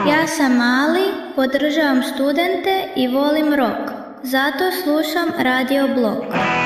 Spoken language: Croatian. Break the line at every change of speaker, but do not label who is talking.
Ja sam mali, podržavam studente i volim rock. Zato slušam Radio Blok.